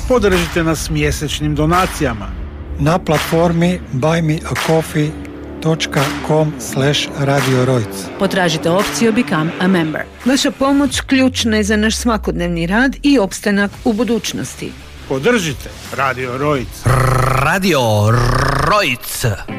Podržite nas mjesečnim donacijama na platformi buymeacoffee.com/Radio Rojc. Potražite opciju Become a Member. Vaša pomoć ključna je za naš svakodnevni rad i opstanak u budućnosti. Podržite Radio Rojc. Radio Rojc.